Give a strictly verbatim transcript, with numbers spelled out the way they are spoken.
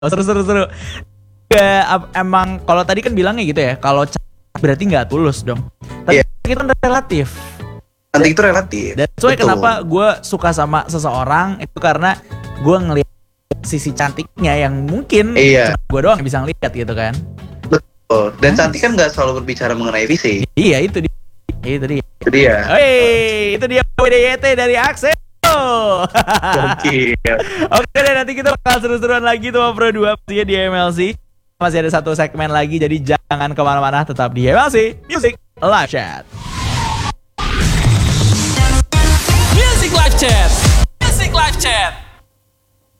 Oh, seru seru seru. Ya, emang kalau tadi kan bilangnya gitu ya, kalau berarti nggak tulus dong. Tapi yeah. Itu kan relatif. Nanti itu relatif. Dan soalnya kenapa gue suka sama seseorang itu karena gue ngeliat sisi cantiknya yang mungkin iya. cuma gue doang yang bisa ngeliat gitu kan. Betul. Dan cantik kan nggak selalu berbicara mengenai fisik. Iya itu dia. Itu dia. Itu dia. Hei, itu dia W D Y T dari Axel. Oke deh, nanti kita bakal seru-seruan lagi tuh Pro dua pastinya di M L C. Masih ada satu segmen lagi, jadi jangan kemana-mana, tetap di M L C Music Live Chat. Music Live Chat. Music Live Chat.